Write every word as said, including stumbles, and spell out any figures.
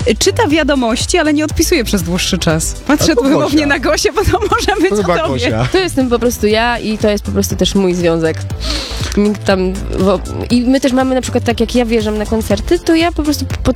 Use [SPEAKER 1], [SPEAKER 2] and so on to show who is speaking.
[SPEAKER 1] czyta wiadomości, ale nie odpisuje przez dłuższy czas. Patrzę
[SPEAKER 2] A to
[SPEAKER 1] tu wymownie
[SPEAKER 2] Gosia.
[SPEAKER 1] na Gosię, bo to może być
[SPEAKER 2] To chyba
[SPEAKER 1] o tobie.
[SPEAKER 2] Gosia.
[SPEAKER 3] To jestem po prostu ja i to jest po prostu też mój związek. Mi Tam, wo- I my też mamy na przykład tak, jak ja wjeżdżam na koncerty, to ja po prostu pod